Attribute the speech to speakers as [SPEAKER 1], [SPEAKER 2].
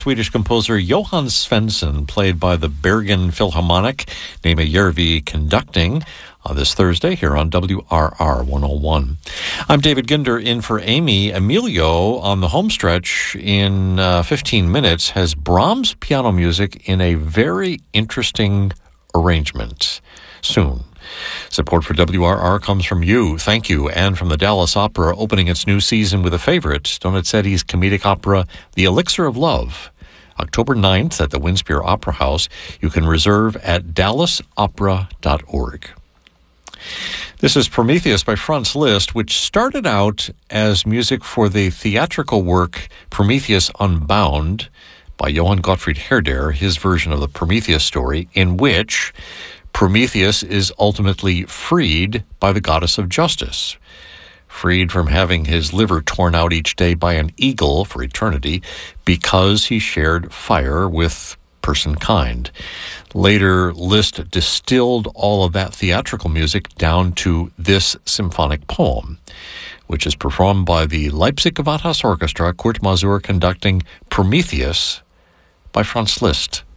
[SPEAKER 1] Swedish composer Johann Svensson, played by the Bergen Philharmonic, Nema Järvi conducting this Thursday here on WRR 101. I'm David Ginder in for Amy. Emilio on the homestretch in 15 minutes has Brahms piano music in a very interesting arrangement. Soon. Support for WRR comes from you, thank you, and from the Dallas Opera, opening its new season with a favorite, Donizetti's comedic opera, The Elixir of Love. October 9th at the Winspear Opera House. You can reserve at dallasopera.org. This is Prometheus by Franz Liszt, which started out as music for the theatrical work Prometheus Unbound by Johann Gottfried Herder, his version of the Prometheus story, in which Prometheus is ultimately freed by the goddess of justice, freed from having his liver torn out each day by an eagle for eternity because he shared fire with personkind. Later, Liszt distilled all of that theatrical music down to this symphonic poem, which is performed by the Leipzig Gewandhaus Orchestra, Kurt Masur conducting Prometheus by Franz Liszt.